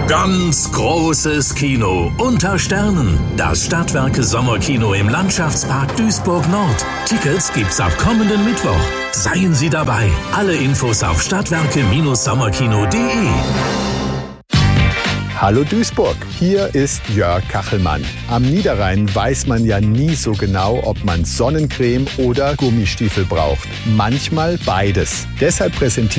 Ganz großes Kino unter Sternen. Das Stadtwerke Sommerkino im Landschaftspark Duisburg Nord. Tickets gibt's ab kommenden Mittwoch. Seien Sie dabei. Alle Infos auf stadtwerke-sommerkino.de. Hallo Duisburg, hier ist Jörg Kachelmann. Am Niederrhein weiß man ja nie so genau, ob man Sonnencreme oder Gummistiefel braucht. Manchmal beides. Deshalb präsentiert